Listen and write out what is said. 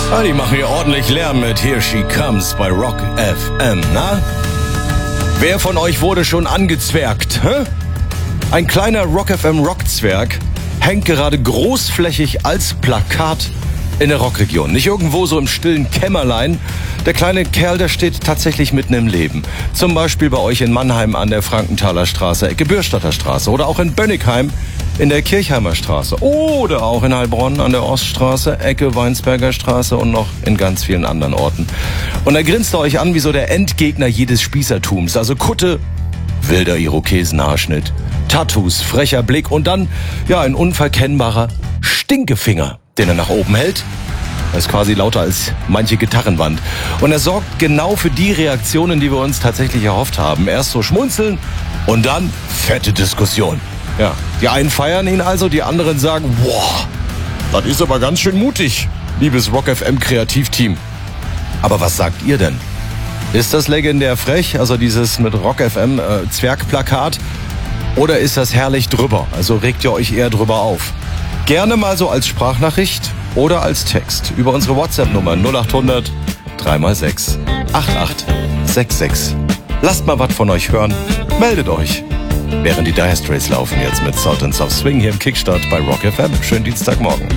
Ah, die machen hier ordentlich Lärm mit Here She Comes bei Rock FM, na? Wer von euch wurde schon angezwergt, hä? Ein kleiner Rock FM Rockzwerg hängt gerade großflächig als Plakat in der Rockregion. Nicht irgendwo so im stillen Kämmerlein. Der kleine Kerl, der steht tatsächlich mitten im Leben. Zum Beispiel bei euch in Mannheim an der Frankenthaler Straße, Ecke Bürstadter Straße. Oder auch in Bönnigheim in der Kirchheimer Straße. Oder auch in Heilbronn an der Oststraße, Ecke Weinsberger Straße und noch in ganz vielen anderen Orten. Und da grinst er euch an wie so der Endgegner jedes Spießertums. Also Kutte, wilder Irokesenhaarschnitt, Tattoos, frecher Blick und dann, ja, ein unverkennbarer Stinkefinger, den er nach oben hält. Er ist quasi lauter als manche Gitarrenwand. Und er sorgt genau für die Reaktionen, die wir uns tatsächlich erhofft haben. Erst so schmunzeln und dann fette Diskussion. Ja, die einen feiern ihn also, die anderen sagen, boah, das ist aber ganz schön mutig, liebes Rock FM Kreativteam. Aber was sagt ihr denn? Ist das legendär frech, also dieses mit Rock FM Zwergplakat? Oder ist das herrlich drüber? Also regt ihr euch eher drüber auf? Gerne mal so als Sprachnachricht oder als Text über unsere WhatsApp-Nummer 0800 3x6 8866. Lasst mal was von euch hören, meldet euch. Während die Dire Straits laufen jetzt mit Sultans of Swing hier im Kickstart bei Rock FM. Schönen Dienstagmorgen.